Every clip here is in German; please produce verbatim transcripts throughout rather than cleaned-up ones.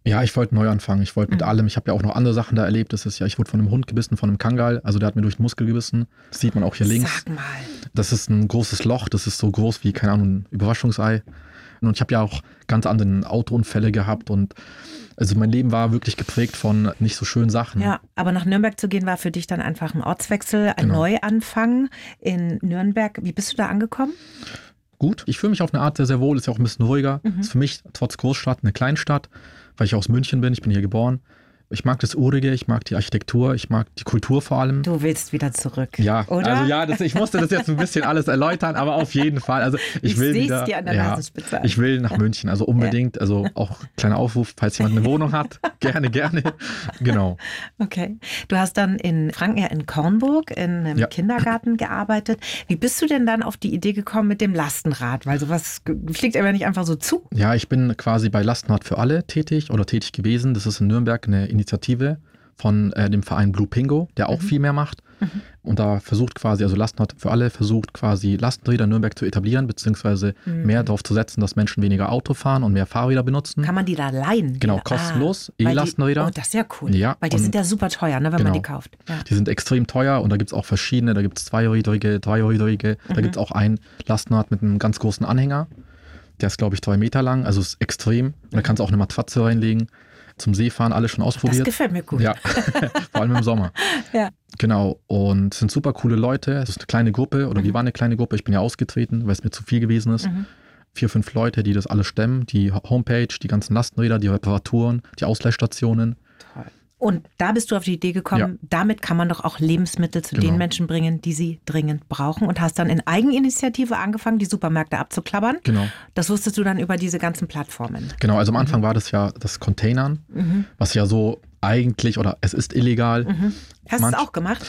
Ja, ich wollte neu anfangen. Ich wollte mit mhm. allem. Ich habe ja auch noch andere Sachen da erlebt. Das ist ja, ich wurde von einem Hund gebissen, von einem Kangal. Also der hat mir durch den Muskel gebissen. Das sieht man auch hier links. Sag mal. Das ist ein großes Loch. Das ist so groß wie, keine Ahnung, ein Überraschungsei. Und ich habe ja auch ganz andere Autounfälle gehabt. Und also mein Leben war wirklich geprägt von nicht so schönen Sachen. Ja, aber nach Nürnberg zu gehen war für dich dann einfach ein Ortswechsel, ein Genau. Neuanfang in Nürnberg. Wie bist du da angekommen? Gut. Ich fühle mich auf eine Art sehr, sehr wohl. Ist ja auch ein bisschen ruhiger. Mhm. Ist für mich trotz Großstadt eine Kleinstadt, weil ich aus München bin. Ich bin hier geboren. Ich mag das Urige, ich mag die Architektur, ich mag die Kultur vor allem. Du willst wieder zurück, ja, oder? Also ja, das, ich musste das jetzt ein bisschen alles erläutern, aber auf jeden Fall. Also ich, ich will sehe wieder, es dir an der ja, Nasenspitze. Ich will nach München, also unbedingt. Ja. Also auch kleiner Aufruf, falls jemand eine Wohnung hat, gerne, gerne. Genau. Okay. Du hast dann in Franken, ja in Kornburg, in einem ja. Kindergarten gearbeitet. Wie bist du denn dann auf die Idee gekommen mit dem Lastenrad? Weil sowas fliegt aber nicht einfach so zu. Ja, ich bin quasi bei Lastenrad für alle tätig oder tätig gewesen. Das ist in Nürnberg eine Initiative von äh, dem Verein Blue Pingo, der auch mhm. viel mehr macht. Mhm. Und da versucht quasi, also Lastenrad für alle, versucht quasi Lastenräder in Nürnberg zu etablieren, beziehungsweise mhm. mehr darauf zu setzen, dass Menschen weniger Auto fahren und mehr Fahrräder benutzen. Kann man die da leihen? Genau, kostenlos, ah, E-Lastenräder. Oh, das ist ja cool, ja, weil die sind ja super teuer, ne, wenn genau. man die kauft. Ja. Die sind extrem teuer und da gibt es auch verschiedene, da gibt es zweirädrige, dreirädrige, mhm. da gibt es auch ein Lastenrad mit einem ganz großen Anhänger, der ist glaube ich drei Meter lang, also ist extrem. Und da kannst du auch eine Matratze reinlegen. Zum Seefahren alles schon ausprobiert. Das gefällt mir gut. Ja, vor allem im Sommer. Ja. Genau, und es sind super coole Leute. Es ist eine kleine Gruppe, oder mhm. wir waren eine kleine Gruppe. Ich bin ja ausgetreten, weil es mir zu viel gewesen ist. Mhm. Vier, fünf Leute, die das alles stemmen. Die Homepage, die ganzen Lastenräder, die Reparaturen, die Ausleihstationen. Toll. Und da bist du auf die Idee gekommen, ja. damit kann man doch auch Lebensmittel zu genau. den Menschen bringen, die sie dringend brauchen. Und hast dann in Eigeninitiative angefangen, die Supermärkte abzuklappern. Genau. Das wusstest du dann über diese ganzen Plattformen. Genau, also am Anfang mhm. war das ja das Containern, mhm. was ja so eigentlich, oder es ist illegal. Mhm. Hast du es auch gemacht?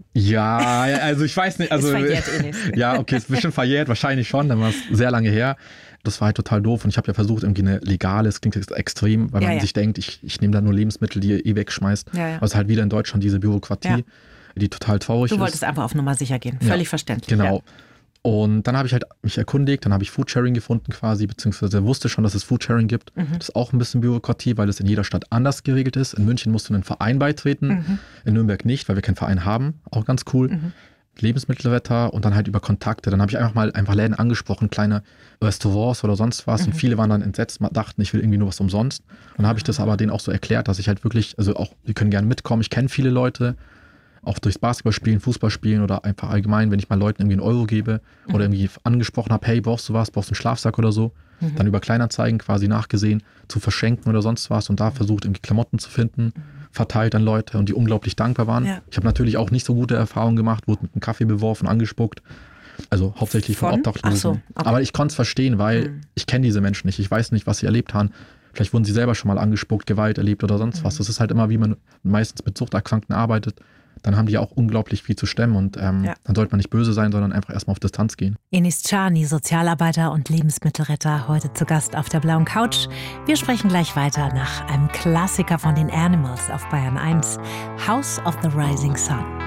Ja, also ich weiß nicht. Also, ist verjährt, Enis. Ja, okay, ist bestimmt verjährt, wahrscheinlich schon, dann war es sehr lange her. Das war halt total doof und ich habe ja versucht, irgendwie eine legale, es klingt jetzt extrem, weil ja, man ja. sich denkt, ich, ich nehme da nur Lebensmittel, die ihr eh wegschmeißt. Ja, ja. Aber es ist halt wieder in Deutschland diese Bürokratie, ja. die total traurig ist. Du wolltest ist. einfach auf Nummer sicher gehen, völlig ja, verständlich. Genau. Ja. Und dann habe ich halt mich erkundigt, dann habe ich Foodsharing gefunden quasi, beziehungsweise wusste schon, dass es Foodsharing gibt. Mhm. Das ist auch ein bisschen Bürokratie, weil es in jeder Stadt anders geregelt ist. In München musst du einen Verein beitreten, mhm. in Nürnberg nicht, weil wir keinen Verein haben. Auch ganz cool. Mhm. Lebensmittelwetter und dann halt über Kontakte. Dann habe ich einfach mal einfach Läden angesprochen, kleine Restaurants oder sonst was. Mhm. Und viele waren dann entsetzt, dachten, ich will irgendwie nur was umsonst. Und dann habe ich das aber denen auch so erklärt, dass ich halt wirklich, also auch, die können gerne mitkommen. Ich kenne viele Leute, auch durchs Basketballspielen, Fußballspielen oder einfach allgemein, wenn ich mal Leuten irgendwie einen Euro gebe mhm. oder irgendwie angesprochen habe, hey, brauchst du was, brauchst du einen Schlafsack oder so, mhm. dann über Kleinanzeigen quasi nachgesehen, zu verschenken oder sonst was und da versucht, irgendwie Klamotten zu finden, mhm. verteilt an Leute und die unglaublich dankbar waren. Ja. Ich habe natürlich auch nicht so gute Erfahrungen gemacht, wurde mit einem Kaffee beworfen, angespuckt, also hauptsächlich von, von Obdachlosen. So, okay. Aber ich konnte es verstehen, weil mhm. ich kenne diese Menschen nicht, ich weiß nicht, was sie erlebt haben. Vielleicht wurden sie selber schon mal angespuckt, Gewalt erlebt oder sonst mhm. was. Das ist halt immer, wie man meistens mit Suchterkrankten arbeitet. Dann haben die ja auch unglaublich viel zu stemmen und ähm, ja. dann sollte man nicht böse sein, sondern einfach erstmal auf Distanz gehen. Enis Czarny, Sozialarbeiter und Lebensmittelretter, heute zu Gast auf der blauen Couch. Wir sprechen gleich weiter nach einem Klassiker von den Animals auf Bayern eins, House of the Rising Sun.